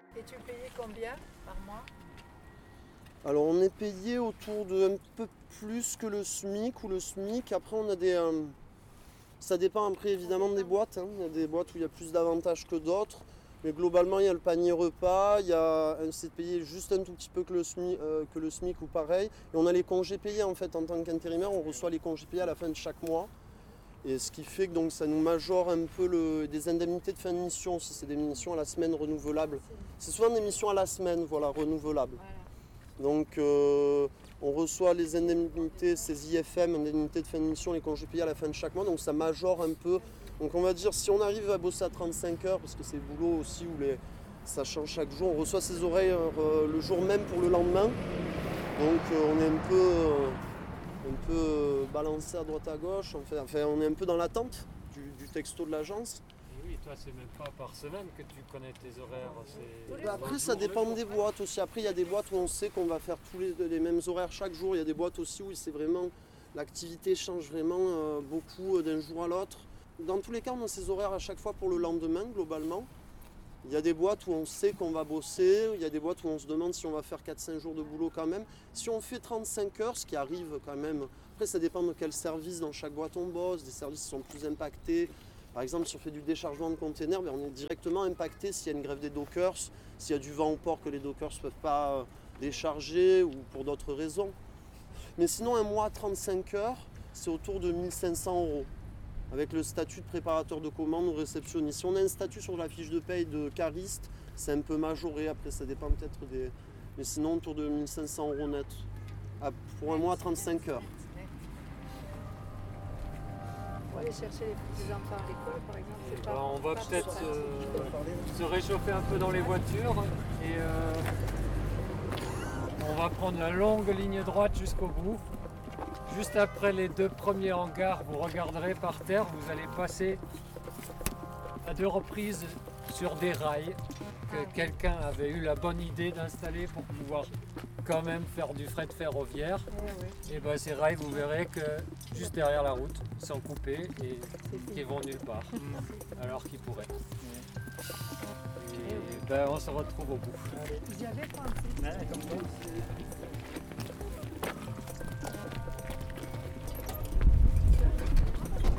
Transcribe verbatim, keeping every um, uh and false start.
Et tu payais combien par mois? Alors on est payé autour de un peu plus que le SMIC ou le SMIC. Après on a des... euh, ça dépend après évidemment des boîtes. Hein. Il y a des boîtes où il y a plus d'avantages que d'autres. Mais globalement il y a le panier repas, il y a c'est payé juste un tout petit peu que le SMIC, euh, que le SMIC ou pareil. Et on a les congés payés en fait en tant qu'intérimaire, on reçoit les congés payés à la fin de chaque mois. Et ce qui fait que donc, ça nous majore un peu le, des indemnités de fin de mission, si c'est des missions à la semaine renouvelables. C'est souvent des missions à la semaine, voilà, renouvelables. Voilà. Donc euh, on reçoit les indemnités, ces I F M, indemnités de fin de mission, les congés payés à la fin de chaque mois, donc ça majore un peu. Donc on va dire si on arrive à bosser à trente-cinq heures, parce que c'est le boulot aussi où les, ça change chaque jour, on reçoit ses horaires euh, le jour même pour le lendemain. Donc euh, on est un peu... Euh, un peu balancé à droite à gauche, enfin, enfin on est un peu dans l'attente du, du texto de l'agence. Et oui, toi c'est même pas par semaine que tu connais tes horaires. Bah après ça dépend des boîtes aussi, après il y a des boîtes où on sait qu'on va faire tous les, les mêmes horaires chaque jour, il y a des boîtes aussi où c'est vraiment, l'activité change vraiment euh, beaucoup d'un jour à l'autre. Dans tous les cas on a ces horaires à chaque fois pour le lendemain globalement. Il y a des boîtes où on sait qu'on va bosser, il y a des boîtes où on se demande si on va faire quatre cinq jours de boulot quand même. Si on fait trente-cinq heures, ce qui arrive quand même, après ça dépend de quel service dans chaque boîte on bosse, des services qui sont plus impactés. Par exemple, si on fait du déchargement de containers, on est directement impacté s'il y a une grève des dockers, s'il y a du vent au port que les dockers ne peuvent pas décharger ou pour d'autres raisons. Mais sinon, un mois à trente-cinq heures, c'est autour de mille cinq cents euros. Avec le statut de préparateur de commande ou réceptionniste. Si on a un statut sur la fiche de paye de cariste, c'est un peu majoré, après ça dépend peut-être des... Mais sinon autour de mille cinq cents euros net, pour un mois à trente-cinq heures. On va aller chercher les petits enfants à l'école par exemple. C'est bah, pas, on va pas peut-être euh, se réchauffer un peu dans les voitures et euh, on va prendre la longue ligne droite jusqu'au bout. Juste après les deux premiers hangars, vous regarderez par terre, vous allez passer à deux reprises sur des rails que quelqu'un avait eu la bonne idée d'installer pour pouvoir quand même faire du fret ferroviaire. Et ben ces rails, vous verrez que juste derrière la route, sont coupés et qui vont nulle part, alors qu'ils pourraient. Et ben on se retrouve au bout. J'y avais pensé.